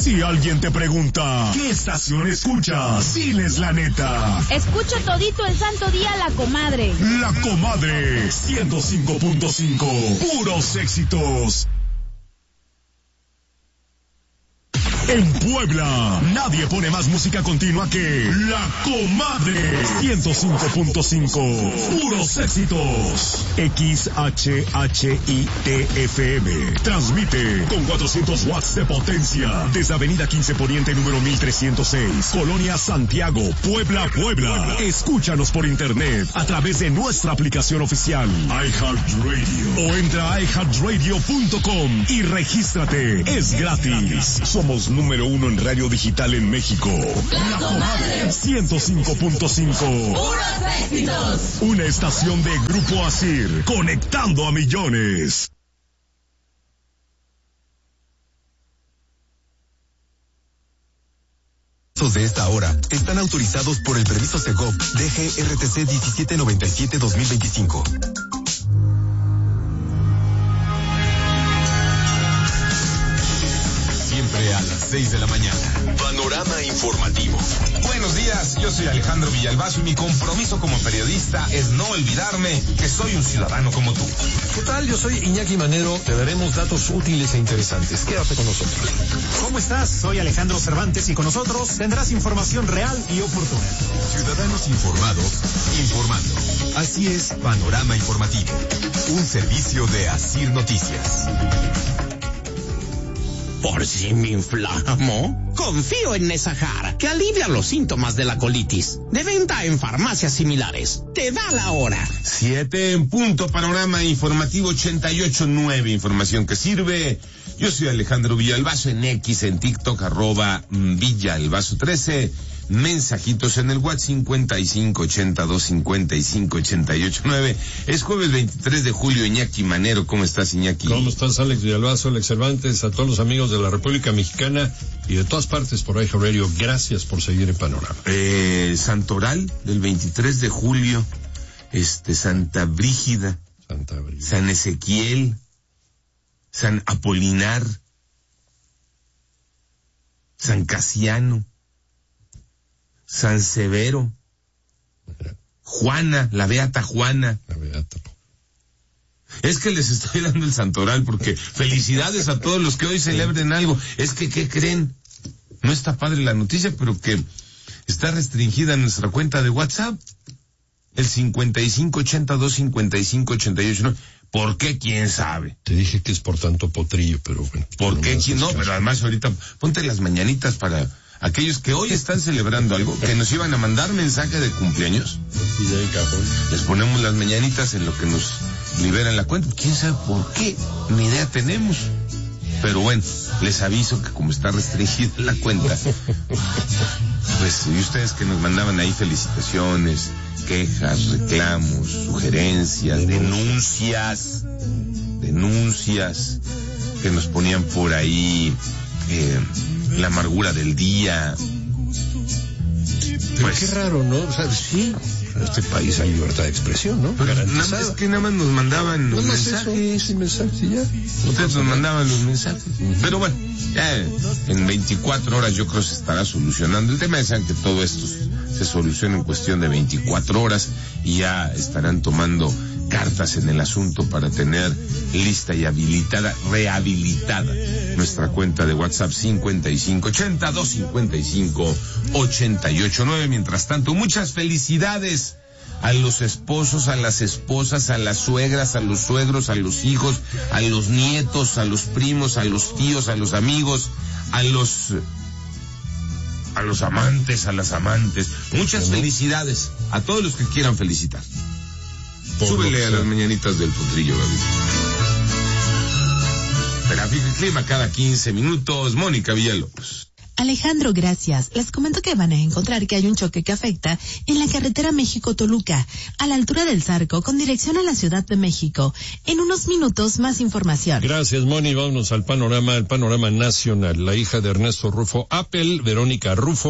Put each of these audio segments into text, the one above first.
Si alguien te pregunta, ¿qué estación escuchas? Diles la neta. Escucho todito el santo día La Comadre. La Comadre 105.5. Puros éxitos. En Puebla, nadie pone más música continua que La Comadre 105.5. Puros éxitos. XHHITFM. Transmite con 400 watts de potencia desde Avenida 15 Poniente número 1306, Colonia Santiago, Puebla, Puebla. Escúchanos por internet a través de nuestra aplicación oficial iHeartRadio o entra a iHeartRadio.com y regístrate. Es gratis. Somos número 1 en radio digital en México. La Comadre 105.5. ¡Puros éxitos! Una estación de Grupo Asir, conectando a millones. De esta hora están autorizados por el permiso Segov DGRTC 1797-2025. Siempre a las 6 de la mañana. Panorama informativo. Buenos días, yo soy Alejandro Villalbazo y mi compromiso como periodista es no olvidarme que soy un ciudadano como tú. ¿Qué tal? Yo soy Iñaki Manero. Te daremos datos útiles e interesantes. Quédate con nosotros. ¿Cómo estás? Soy Alejandro Cervantes y con nosotros tendrás información real y oportuna. Ciudadanos informados, informando. Así es, Panorama Informativo. Un servicio de Asir Noticias. Por si me inflamo, confío en Nesahar, que alivia los síntomas de la colitis. De venta en farmacias similares. Te da la hora. 7 en punto, Panorama Informativo 88.9, información que sirve. Yo soy Alejandro Villalbazo en X, en TikTok, @Villalbazo13. Mensajitos en el WhatsApp 5582558889. Es jueves 23 de julio. Iñaki Manero, ¿cómo estás, Iñaki? ¿Cómo estás, Alex Villalbazo, Alex Cervantes, a todos los amigos de la República Mexicana y de todas partes por iHeartRadio? Gracias por seguir en Panorama. Santoral del 23 de julio, Santa Brígida, San Ezequiel, San Apolinar, San Casiano, San Severo, Juana, la Beata Juana. La Beata. Es que les estoy dando el santoral porque felicidades a todos los que hoy celebren algo. Es que, ¿qué creen? No está padre la noticia, pero que está restringida nuestra cuenta de WhatsApp. El 5582558889. ¿Por qué? ¿Quién sabe? Te dije que es por tanto potrillo, pero bueno. ¿Por qué? No, pero además ahorita ponte las mañanitas para aquellos que hoy están celebrando algo, que nos iban a mandar mensaje de cumpleaños. Y ya hay cajón. Les ponemos las mañanitas en lo que nos liberan la cuenta. ¿Quién sabe por qué? Ni idea tenemos. Pero bueno, les aviso que como está restringida la cuenta, pues y ustedes que nos mandaban ahí felicitaciones, quejas, reclamos, sugerencias, denuncias, que nos ponían por ahí, la amargura del día. Pero pues, qué raro, ¿no? O sea, sí, en este país hay libertad de expresión, ¿no? Nada más nos mandaban los mensajes. Sí, mensajes y ya. Ustedes nos mandaban los mensajes. Pero bueno, ya en 24 horas yo creo que se estará solucionando. El tema es que todo esto se soluciona en cuestión de 24 horas y ya estarán tomando cartas en el asunto para tener lista y rehabilitada nuestra cuenta de WhatsApp 5582558889. Mientras tanto, muchas felicidades a los esposos, a las esposas, a las suegras, a los suegros, a los hijos, a los nietos, a los primos, a los tíos, a los amigos, a los amantes, a las amantes. Muchas felicidades a todos los que quieran felicitar. Súbele a las mañanitas del potrillo, Gaby. Tráfico y clima cada 15 minutos. Mónica Villalobos. Alejandro, gracias. Les comento que van a encontrar que hay un choque que afecta en la carretera México-Toluca, a la altura del Zarco, con dirección a la Ciudad de México. En unos minutos, más información. Gracias, Moni. Vámonos al panorama nacional. La hija de Ernesto Rufo Apple, Verónica Rufo,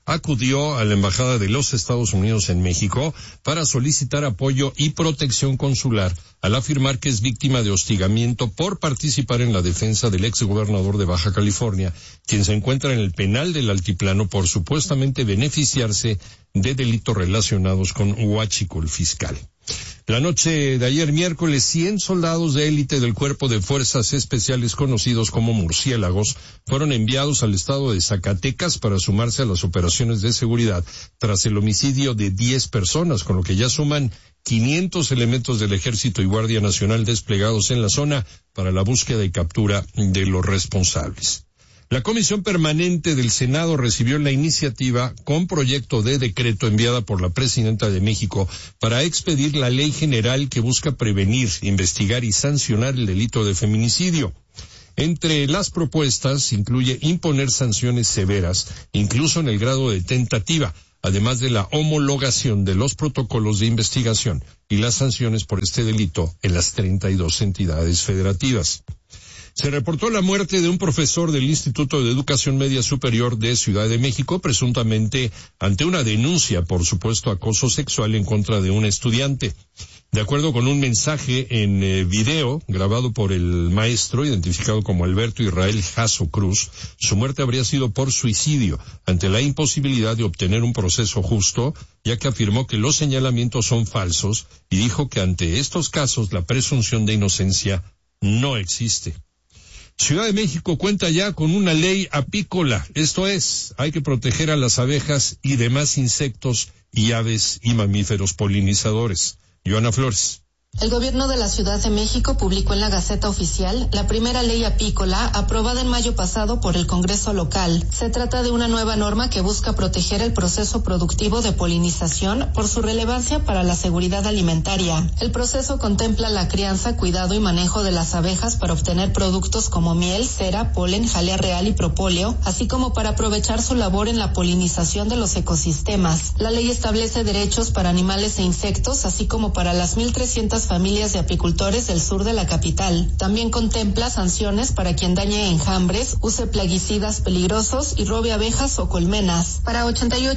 acudió a la Embajada de los Estados Unidos en México para solicitar apoyo y protección consular al afirmar que es víctima de hostigamiento por participar en la defensa del exgobernador de Baja California, quien se encuentra en el penal del Altiplano por supuestamente beneficiarse de delitos relacionados con huachicol fiscal. La noche de ayer miércoles, 100 soldados de élite del Cuerpo de Fuerzas Especiales conocidos como murciélagos fueron enviados al estado de Zacatecas para sumarse a las operaciones de seguridad tras el homicidio de 10 personas, con lo que ya suman 500 elementos del Ejército y Guardia Nacional desplegados en la zona para la búsqueda y captura de los responsables. La Comisión Permanente del Senado recibió la iniciativa con proyecto de decreto enviada por la Presidenta de México para expedir la ley general que busca prevenir, investigar y sancionar el delito de feminicidio. Entre las propuestas incluye imponer sanciones severas, incluso en el grado de tentativa, además de la homologación de los protocolos de investigación y las sanciones por este delito en las 32 entidades federativas. Se reportó la muerte de un profesor del Instituto de Educación Media Superior de Ciudad de México, presuntamente ante una denuncia por supuesto acoso sexual en contra de un estudiante. De acuerdo con un mensaje en video grabado por el maestro, identificado como Alberto Israel Jasso Cruz, su muerte habría sido por suicidio, ante la imposibilidad de obtener un proceso justo, ya que afirmó que los señalamientos son falsos y dijo que ante estos casos la presunción de inocencia no existe. Ciudad de México cuenta ya con una ley apícola, esto es, hay que proteger a las abejas y demás insectos y aves y mamíferos polinizadores. Joana Flores. El gobierno de la Ciudad de México publicó en la Gaceta Oficial la primera ley apícola aprobada en mayo pasado por el Congreso local. Se trata de una nueva norma que busca proteger el proceso productivo de polinización por su relevancia para la seguridad alimentaria. El proceso contempla la crianza, cuidado y manejo de las abejas para obtener productos como miel, cera, polen, jalea real y propóleo, así como para aprovechar su labor en la polinización de los ecosistemas. La ley establece derechos para animales e insectos, así como para las 1,300 familias de apicultores del sur de la capital. También contempla sanciones para quien dañe enjambres, use plaguicidas peligrosos y robe abejas o colmenas. Para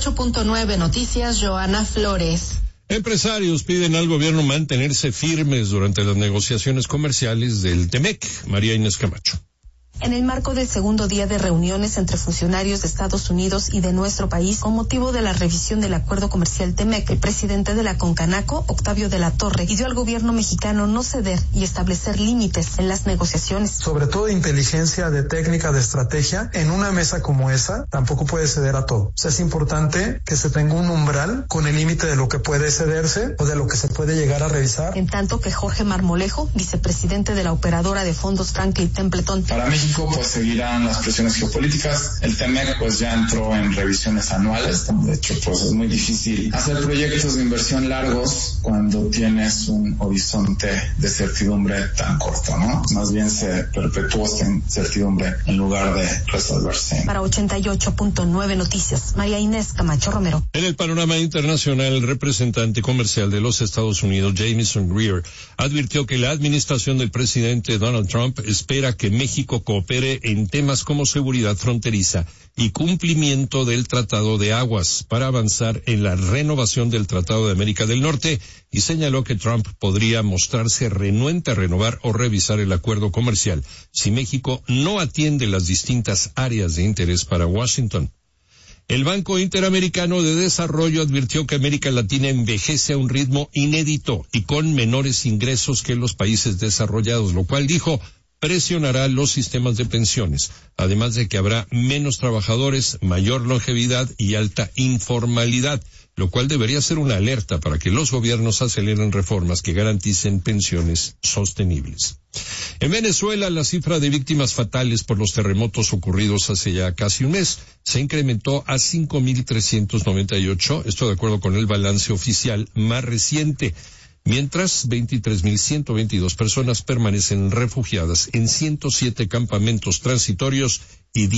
88.9 Noticias, Joana Flores. Empresarios piden al gobierno mantenerse firmes durante las negociaciones comerciales del TEMEC. María Inés Camacho. En el marco del segundo día de reuniones entre funcionarios de Estados Unidos y de nuestro país con motivo de la revisión del acuerdo comercial TEMEC, el presidente de la CONCANACO, Octavio de la Torre, pidió al gobierno mexicano no ceder y establecer límites en las negociaciones. Sobre todo de inteligencia, de técnica, de estrategia, en una mesa como esa tampoco puede ceder a todo. O sea, es importante que se tenga un umbral con el límite de lo que puede cederse o de lo que se puede llegar a revisar. En tanto que Jorge Marmolejo, vicepresidente de la operadora de fondos Franklin Templeton. Para México pues seguirán las presiones geopolíticas. El TEMEC pues ya entró en revisiones anuales. De hecho pues es muy difícil hacer proyectos de inversión largos cuando tienes un horizonte de certidumbre tan corto, ¿no? Más bien se perpetúa esta incertidumbre en lugar de resolverse. Para 88.9 Noticias, María Inés Camacho Romero. En el panorama internacional, el representante comercial de los Estados Unidos, Jamieson Greer, advirtió que la administración del presidente Donald Trump espera que México coopere en temas como seguridad fronteriza y cumplimiento del Tratado de Aguas para avanzar en la renovación del Tratado de América del Norte, y señaló que Trump podría mostrarse renuente a renovar o revisar el acuerdo comercial si México no atiende las distintas áreas de interés para Washington. El Banco Interamericano de Desarrollo advirtió que América Latina envejece a un ritmo inédito y con menores ingresos que los países desarrollados, lo cual, dijo, presionará los sistemas de pensiones, además de que habrá menos trabajadores, mayor longevidad y alta informalidad, lo cual debería ser una alerta para que los gobiernos aceleren reformas que garanticen pensiones sostenibles. En Venezuela, la cifra de víctimas fatales por los terremotos ocurridos hace ya casi un mes se incrementó a 5.398, esto de acuerdo con el balance oficial más reciente, mientras 23.122 personas permanecen refugiadas en 107 campamentos transitorios y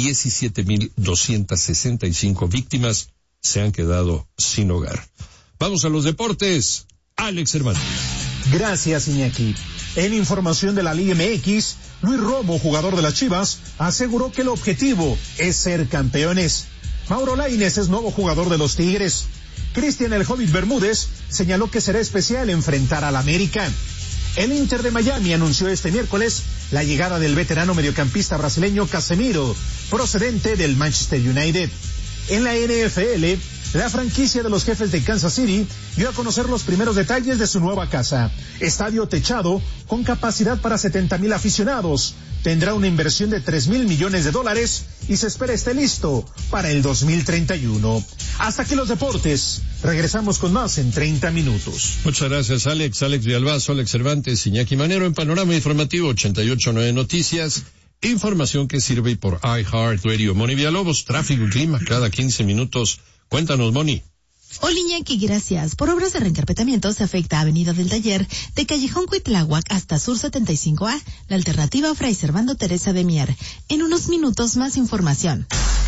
17.265 víctimas se han quedado sin hogar. Vamos a los deportes. Alex Cervantes. Gracias, Iñaki. En información de la Liga MX, Luis Romo, jugador de las Chivas, aseguró que el objetivo es ser campeones. Mauro Lainez es nuevo jugador de los Tigres. Cristian El Hobbit Bermúdez señaló que será especial enfrentar al América. El Inter de Miami anunció este miércoles la llegada del veterano mediocampista brasileño Casemiro, procedente del Manchester United. En la NFL, la franquicia de los Jefes de Kansas City dio a conocer los primeros detalles de su nueva casa. Estadio techado con capacidad para 70,000 aficionados. Tendrá una inversión de $3,000 millones y se espera esté listo para el 2031. Hasta aquí los deportes. Regresamos con más en 30 minutos. Muchas gracias, Alex Villalbazo, Alex Cervantes, Iñaki Manero en Panorama Informativo 88.9 Noticias. Información que sirve por iHeartRadio. Moni Villalobos, tráfico y clima cada 15 minutos. Cuéntanos, Moni. Hola, Iñaki, gracias. Por obras de reencarpetamiento se afecta Avenida del Taller de Callejón Cuitláhuac hasta Sur 75A, la alternativa Fray Servando Teresa de Mier. En unos minutos más información.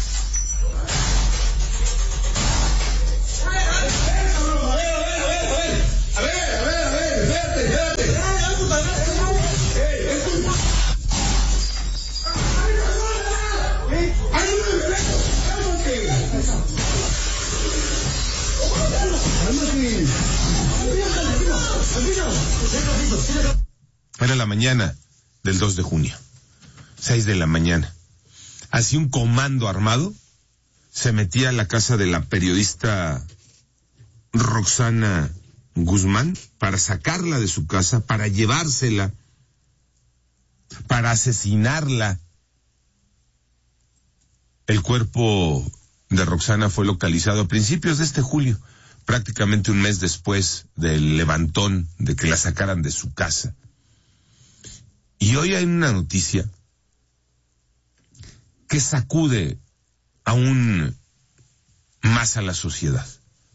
Era la mañana del 2 de junio, 6 de la mañana. Así un comando armado se metía a la casa de la periodista Roxana Guzmán para sacarla de su casa, para llevársela, para asesinarla. El cuerpo de Roxana fue localizado a principios de este julio, prácticamente un mes después del levantón de que la sacaran de su casa. Y hoy hay una noticia que sacude aún más a la sociedad.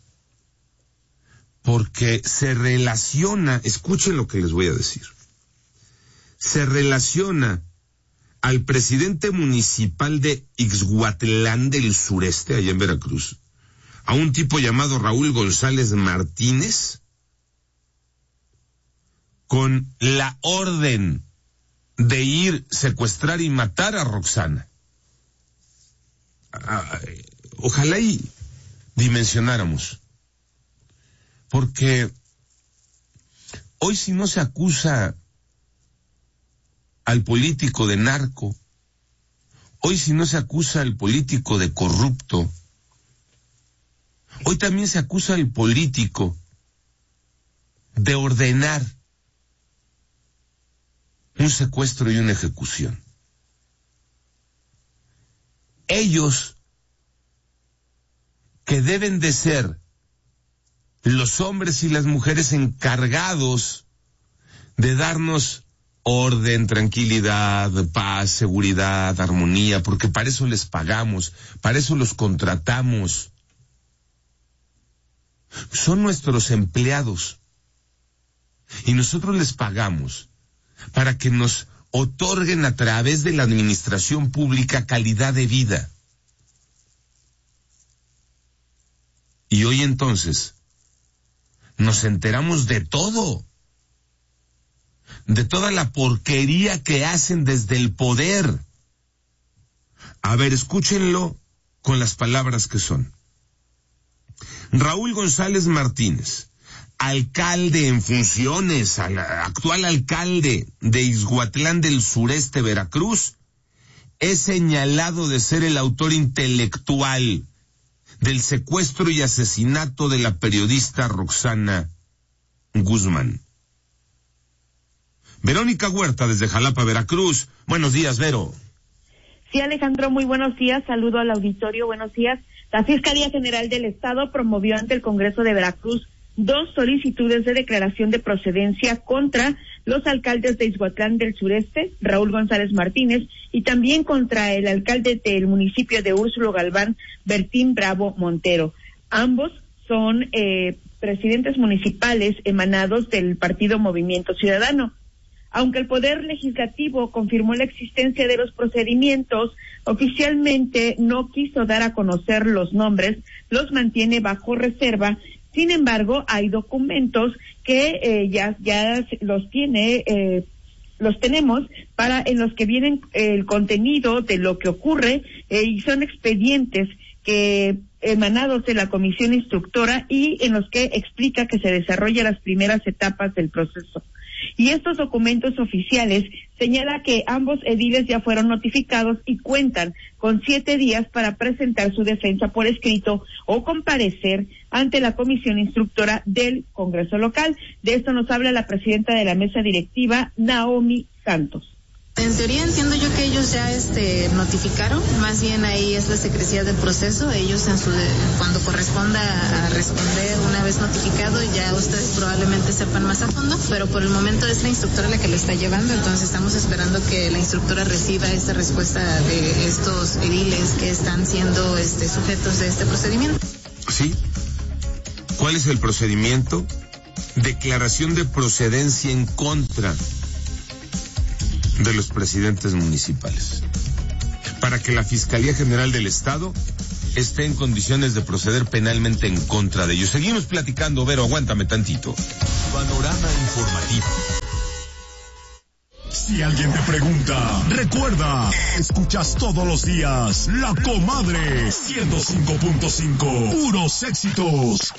Porque se relaciona, escuchen lo que les voy a decir, se relaciona al presidente municipal de Ixhuatlán del Sureste, allá en Veracruz, a un tipo llamado Raúl González Martínez, con la orden de ir, secuestrar y matar a Roxana. Ojalá y dimensionáramos, porque hoy si no se acusa al político de narco, hoy si no se acusa al político de corrupto, hoy también se acusa al político de ordenar un secuestro y una ejecución. Ellos, que deben de ser los hombres y las mujeres encargados de darnos orden, tranquilidad, paz, seguridad, armonía, porque para eso les pagamos, para eso los contratamos. Son nuestros empleados y nosotros les pagamos para que nos otorguen a través de la administración pública calidad de vida. Y hoy entonces nos enteramos de todo, de toda la porquería que hacen desde el poder. A ver, escúchenlo con las palabras que son. Raúl González Martínez, alcalde en funciones, actual alcalde de Ixhuatlán del Sureste, Veracruz, es señalado de ser el autor intelectual del secuestro y asesinato de la periodista Roxana Guzmán. Verónica Huerta, desde Jalapa, Veracruz. Buenos días, Vero. Sí, Alejandro, muy buenos días. Saludo al auditorio, buenos días. La Fiscalía General del Estado promovió ante el Congreso de Veracruz 2 solicitudes de declaración de procedencia contra los alcaldes de Ixhuatlán del Sureste, Raúl González Martínez, y también contra el alcalde del municipio de Úrsulo Galván, Bertín Bravo Montero. Ambos son presidentes municipales emanados del partido Movimiento Ciudadano. Aunque el Poder Legislativo confirmó la existencia de los procedimientos, oficialmente no quiso dar a conocer los nombres, los mantiene bajo reserva. Sin embargo, hay documentos que ya los tenemos en los que vienen el contenido de lo que ocurre y son expedientes que emanados de la comisión instructora y en los que explica que se desarrollan las primeras etapas del proceso. Y estos documentos oficiales señala que ambos ediles ya fueron notificados y cuentan con 7 días para presentar su defensa por escrito o comparecer ante la comisión instructora del Congreso local. De esto nos habla la presidenta de la mesa directiva, Naomi Santos. En teoría entiendo yo que ellos ya notificaron, más bien ahí es la secrecía del proceso, ellos cuando corresponda a responder una vez notificado ya ustedes probablemente sepan más a fondo, pero por el momento es la instructora la que lo está llevando, entonces estamos esperando que la instructora reciba esta respuesta de estos ediles que están siendo sujetos de este procedimiento. ¿Sí? ¿Cuál es el procedimiento? Declaración de procedencia en contra de los presidentes municipales, para que la Fiscalía General del Estado esté en condiciones de proceder penalmente en contra de ellos. Seguimos platicando, Vero, aguántame tantito. Panorama informativo. Si alguien te pregunta, recuerda, escuchas todos los días La Comadre 105.5, puros éxitos.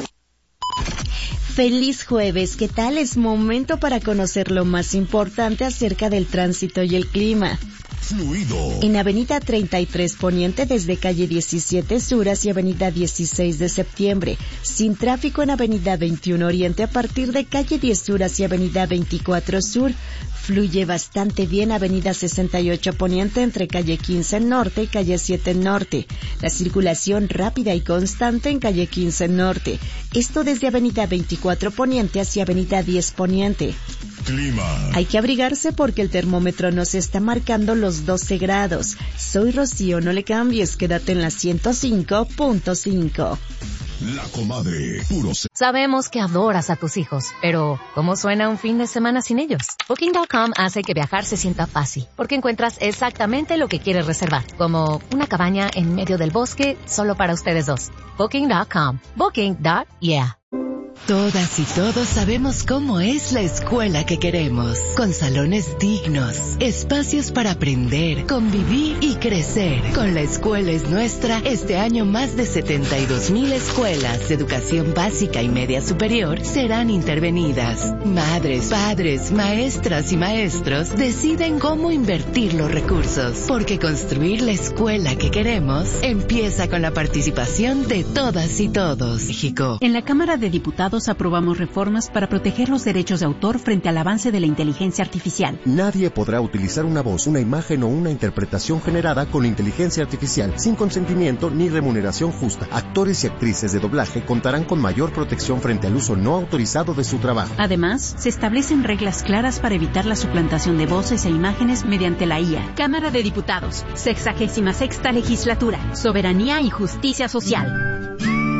Feliz jueves, ¿qué tal? Es momento para conocer lo más importante acerca del tránsito y el clima. Fluido. En Avenida 33 Poniente desde calle 17 Sur hacia Avenida 16 de Septiembre. Sin tráfico en Avenida 21 Oriente a partir de calle 10 Sur hacia Avenida 24 Sur. Fluye bastante bien Avenida 68 Poniente entre calle 15 Norte y calle 7 Norte. La circulación rápida y constante en calle 15 Norte. Esto desde Avenida 24 Poniente hacia Avenida 10 Poniente. Clima. Hay que abrigarse porque el termómetro nos está marcando los 12 grados. Soy Rocío, no le cambies, quédate en la 105.5. La Comadre, puros. Sabemos que adoras a tus hijos, pero ¿cómo suena un fin de semana sin ellos? Booking.com hace que viajar se sienta fácil, porque encuentras exactamente lo que quieres reservar, como una cabaña en medio del bosque solo para ustedes dos. Booking.com. Booking.yeah. Todas y todos sabemos cómo es la escuela que queremos, con salones dignos, espacios para aprender, convivir y crecer. Con La Escuela es Nuestra, este año más de 72,000 escuelas de educación básica y media superior serán intervenidas. Madres, padres, maestras y maestros deciden cómo invertir los recursos, porque construir la escuela que queremos empieza con la participación de todas y todos. México. En la Cámara de Diputados aprobamos reformas para proteger los derechos de autor frente al avance de la inteligencia artificial. Nadie podrá utilizar una voz, una imagen o una interpretación generada con inteligencia artificial sin consentimiento ni remuneración justa. Actores y actrices de doblaje contarán con mayor protección frente al uso no autorizado de su trabajo. Además, se establecen reglas claras para evitar la suplantación de voces e imágenes mediante la IA. Cámara de Diputados, 66ª Legislatura, Soberanía y Justicia Social.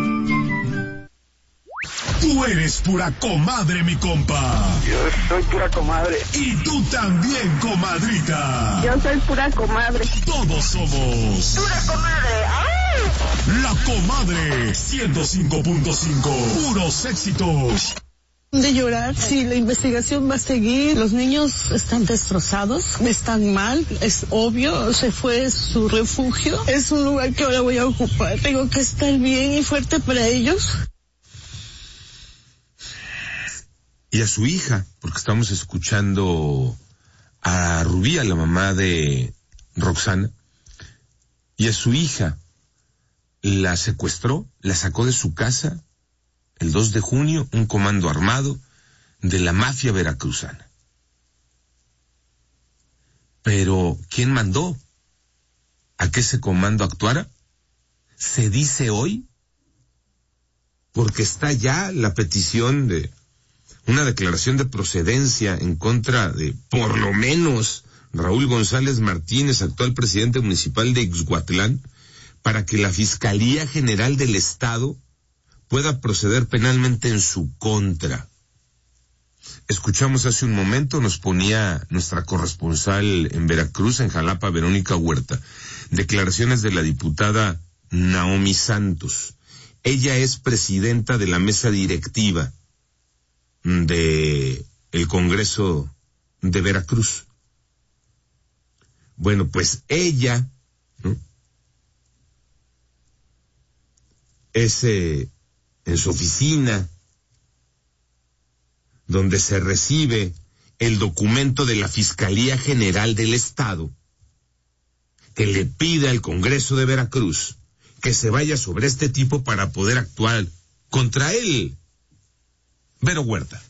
Tú eres pura comadre, mi compa. Yo soy pura comadre. Y tú también, comadrita. Yo soy pura comadre. Todos somos pura comadre. ¡Ay! La Comadre 105.5, puros éxitos. De llorar, sí, la investigación va a seguir, los niños están destrozados, están mal, es obvio, se fue su refugio, es un lugar que ahora voy a ocupar, tengo que estar bien y fuerte para ellos. Y a su hija, porque estamos escuchando a Rubí, a la mamá de Roxana, y a su hija la secuestró, la sacó de su casa el 2 de junio, un comando armado de la mafia veracruzana. Pero, ¿quién mandó a que ese comando actuara? Se dice hoy, porque está ya la petición de una declaración de procedencia en contra de, por lo menos, Raúl González Martínez, actual presidente municipal de Ixhuatlán, para que la Fiscalía General del Estado pueda proceder penalmente en su contra. Escuchamos hace un momento, nos ponía nuestra corresponsal en Veracruz, en Jalapa, Verónica Huerta, declaraciones de la diputada Naomi Santos. Ella es presidenta de la mesa directiva de el Congreso de Veracruz. Bueno, pues ella, ¿no?, es en su oficina, donde se recibe el documento de la Fiscalía General del Estado, que le pide al Congreso de Veracruz que se vaya sobre este tipo para poder actuar contra él. Vero Huerta.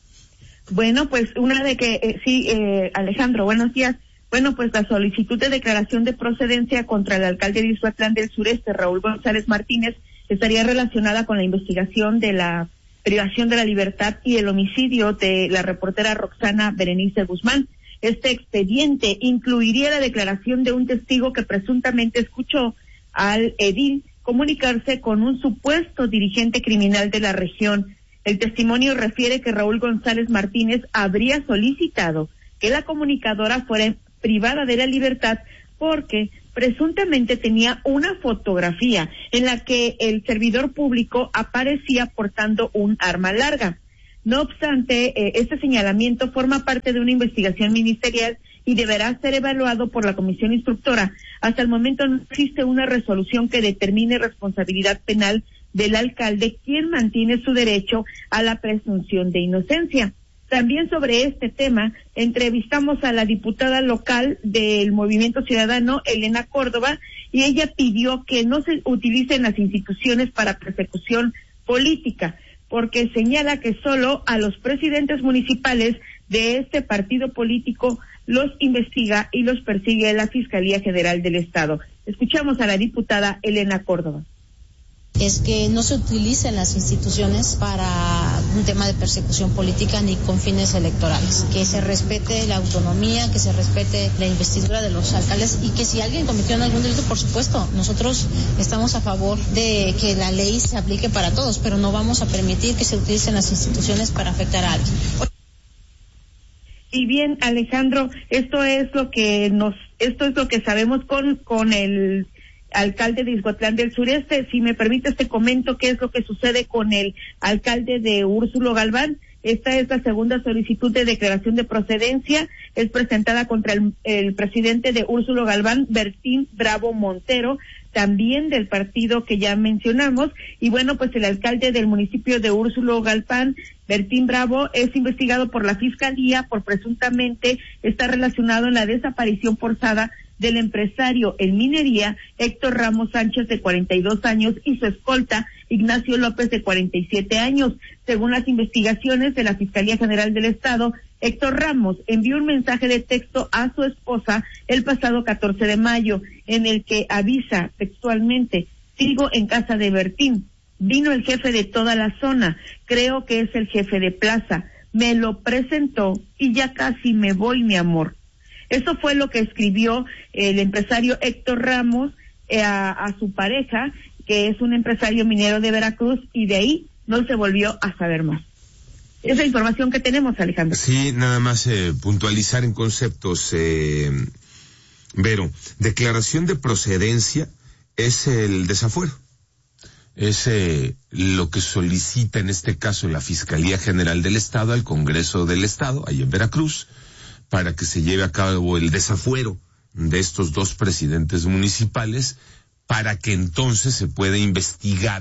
Bueno, pues una de que, Alejandro, buenos días. Bueno, pues la solicitud de declaración de procedencia contra el alcalde de Ixhuatlán del Sureste, Raúl González Martínez, estaría relacionada con la investigación de la privación de la libertad y el homicidio de la reportera Roxana Berenice Guzmán. Este expediente incluiría la declaración de un testigo que presuntamente escuchó al edil comunicarse con un supuesto dirigente criminal de la región. El testimonio refiere que Raúl González Martínez habría solicitado que la comunicadora fuera privada de la libertad porque presuntamente tenía una fotografía en la que el servidor público aparecía portando un arma larga. No obstante, este señalamiento forma parte de una investigación ministerial y deberá ser evaluado por la comisión instructora. Hasta el momento no existe una resolución que determine responsabilidad penal del alcalde, quien mantiene su derecho a la presunción de inocencia. También sobre este tema entrevistamos a la diputada local del Movimiento Ciudadano, Elena Córdoba, y ella pidió que no se utilicen las instituciones para persecución política, porque señala que solo a los presidentes municipales de este partido político los investiga y los persigue la Fiscalía General del Estado. Escuchamos a la diputada Elena Córdoba. Es que no se utilicen las instituciones para un tema de persecución política ni con fines electorales, que se respete la autonomía, que se respete la investidura de los alcaldes y que si alguien cometió algún delito, por supuesto, nosotros estamos a favor de que la ley se aplique para todos, pero no vamos a permitir que se utilicen las instituciones para afectar a alguien. Y bien, Alejandro, esto es lo que sabemos con el alcalde de Ixhuatlán del Sureste. Si me permites, te comento qué es lo que sucede con el alcalde de Úrsulo Galván. Esta es la segunda solicitud de declaración de procedencia. Es presentada contra el presidente de Úrsulo Galván, Bertín Bravo Montero, también del partido que ya mencionamos. Y bueno, pues el alcalde del municipio de Úrsulo Galván, Bertín Bravo, es investigado por la Fiscalía por presuntamente estar relacionado en la desaparición forzada del empresario en minería Héctor Ramos Sánchez, de 42 años, y su escolta Ignacio López, de 47 años. Según las investigaciones de la Fiscalía General del Estado, Héctor Ramos envió un mensaje de texto a su esposa el pasado 14 de mayo, en el que avisa textualmente: sigo en casa de Bertín, vino el jefe de toda la zona, creo que es el jefe de plaza, me lo presentó y ya casi me voy, mi amor. Eso fue lo que escribió el empresario Héctor Ramos a su pareja, que es un empresario minero de Veracruz, y de ahí no se volvió a saber más. Esa es la información que tenemos, Alejandro. Sí, nada más puntualizar en conceptos, Vero. Declaración de procedencia es el desafuero. Es lo que solicita en este caso la Fiscalía General del Estado al Congreso del Estado, ahí en Veracruz, para que se lleve a cabo el desafuero de estos dos presidentes municipales, para que entonces se pueda investigar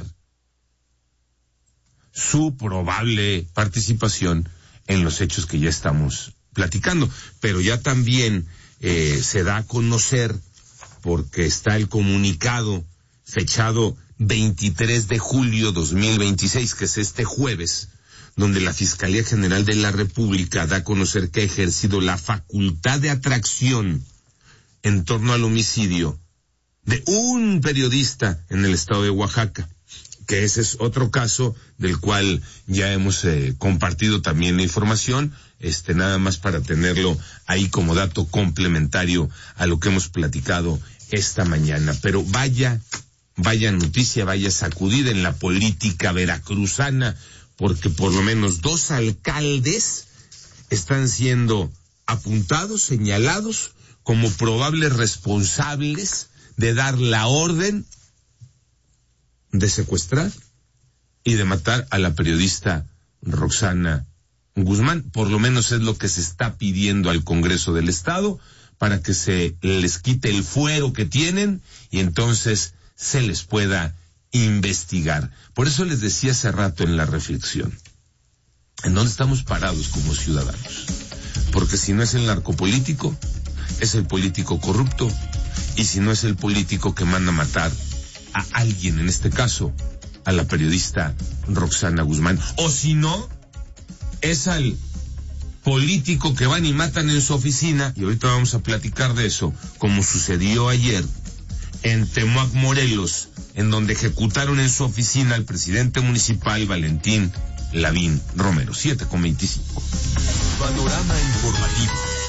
su probable participación en los hechos que ya estamos platicando. Pero ya también se da a conocer, porque está el comunicado fechado 23 de julio 2026, que es este jueves, donde la Fiscalía General de la República da a conocer que ha ejercido la facultad de atracción en torno al homicidio de un periodista en el estado de Oaxaca, que ese es otro caso del cual ya hemos compartido también la información, nada más para tenerlo ahí como dato complementario a lo que hemos platicado esta mañana. Pero vaya noticia, vaya sacudida en la política veracruzana, porque por lo menos dos alcaldes están siendo apuntados, señalados como probables responsables de dar la orden de secuestrar y de matar a la periodista Roxana Guzmán. Por lo menos es lo que se está pidiendo al Congreso del Estado, para que se les quite el fuero que tienen y entonces se les pueda investigar. Por eso les decía hace rato en la reflexión, ¿en dónde estamos parados como ciudadanos? Porque si no es el narcopolítico, es el político corrupto, y si no es el político que manda a matar a alguien, en este caso, a la periodista Roxana Guzmán, o si no, es al político que van y matan en su oficina, y ahorita vamos a platicar de eso, como sucedió ayer en Temuac, Morelos, en donde ejecutaron en su oficina al presidente municipal Valentín Lavín Romero. 7:25. Panorama informativo.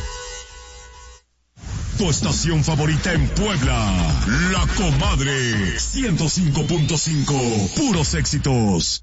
Tu estación favorita en Puebla, La Comadre, 105.5, puros éxitos.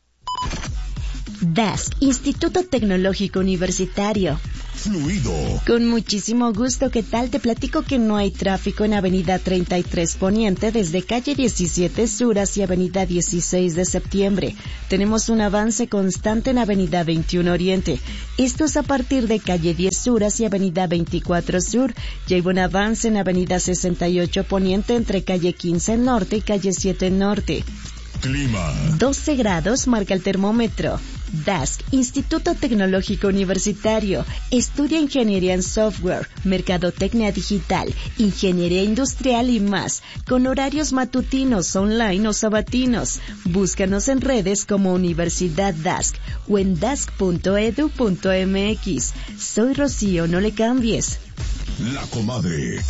DASC, Instituto Tecnológico Universitario. Fluido. Con muchísimo gusto, ¿qué tal? Te platico que no hay tráfico en Avenida 33 Poniente desde calle 17 Sur hacia Avenida 16 de Septiembre. Tenemos un avance constante en Avenida 21 Oriente. Esto es a partir de calle 10 Sur hacia Avenida 24 Sur. Ya hay buen avance en Avenida 68 Poniente entre calle 15 Norte y calle 7 Norte. Clima. 12 grados marca el termómetro. DASC, Instituto Tecnológico Universitario. Estudia Ingeniería en Software, Mercadotecnia Digital, Ingeniería Industrial y más, con horarios matutinos, online o sabatinos. Búscanos en redes como Universidad DASC o en dasc.edu.mx. Soy Rocío, no le cambies. La Comadre.